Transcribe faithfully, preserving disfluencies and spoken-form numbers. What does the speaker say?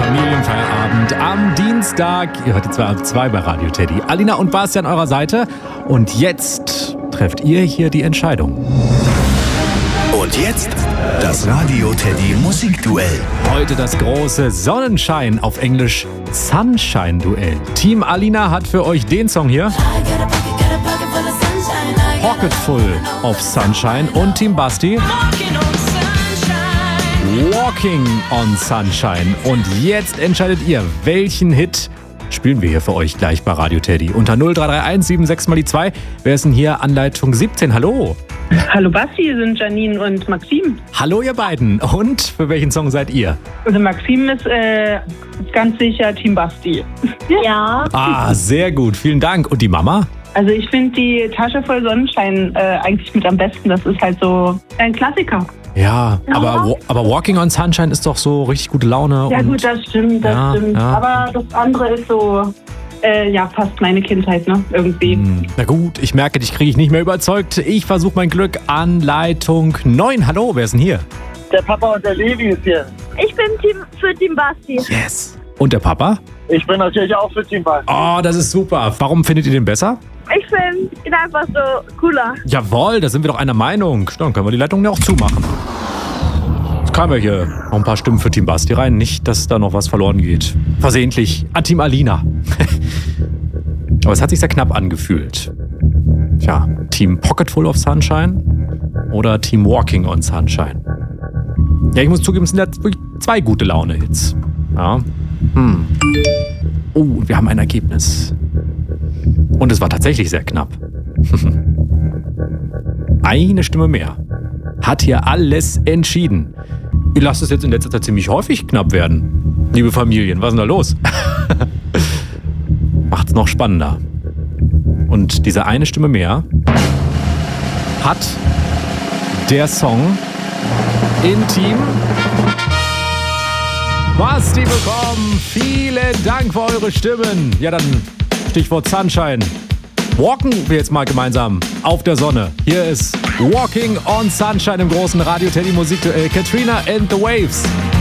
Familienfeierabend am Dienstag. Ihr hört die zwei ab zwei bei Radio Teddy. Alina und Basti an eurer Seite. Und jetzt trefft ihr hier die Entscheidung. Und jetzt das Radio Teddy Musikduell. Heute das große Sonnenschein, auf Englisch Sunshine-Duell. Team Alina hat für euch den Song hier. Pocket Full of Sunshine. Und Team Basti Walking on Sunshine. Und jetzt entscheidet ihr, welchen Hit spielen wir hier für euch gleich bei Radio Teddy. Unter null drei drei eins sieben sechs mal die zwei. Wer ist denn hier an Leitung siebzehn? Hallo. Hallo Basti, hier sind Janine und Maxim. Hallo ihr beiden. Und für welchen Song seid ihr? Also Maxim ist äh, ganz sicher Team Basti. Ja. Ah, sehr gut. Vielen Dank. Und die Mama? Also ich finde die Tasche voll Sonnenschein äh, eigentlich mit am besten. Das ist halt so ein Klassiker. Ja, ja. Aber, aber Walking on Sunshine ist doch so richtig gute Laune. Ja und gut, das stimmt, das ja, stimmt. Ja. Aber das andere ist so, äh, ja, fast meine Kindheit, ne? Irgendwie. Hm, na gut, ich merke, dich kriege ich nicht mehr überzeugt. Ich versuche mein Glück an Leitung neun. Hallo, wer ist denn hier? Der Papa und der Levi ist hier. Ich bin Team für Team Basti. Yes. Und der Papa? Ich bin natürlich auch für Team Basti. Oh, das ist super. Warum findet ihr den besser? Ich finde ihn einfach so cooler. Jawohl, da sind wir doch einer Meinung. Dann können wir die Leitung ja auch zumachen. Jetzt kamen wir hier noch ein paar Stimmen für Team Basti rein. Nicht, dass da noch was verloren geht. Versehentlich an Team Alina. Aber es hat sich sehr knapp angefühlt. Tja, Team Pocket Full of Sunshine oder Team Walking on Sunshine? Ja, ich muss zugeben, es sind ja wirklich zwei gute Laune-Hits. Ja. Hm. Oh, und wir haben ein Ergebnis. Und es war tatsächlich sehr knapp. Eine Stimme mehr. Hat hier alles entschieden. Ihr lasst es jetzt in letzter Zeit ziemlich häufig knapp werden. Liebe Familien, was ist denn da los? Macht's noch spannender. Und diese eine Stimme mehr hat der Song in Team Basti bekommen. Vielen Dank für eure Stimmen. Ja, dann Stichwort Sunshine. Walken wir jetzt mal gemeinsam auf der Sonne. Hier ist Walking on Sunshine im großen Radio Teddy Musikduell. Katrina and the Waves.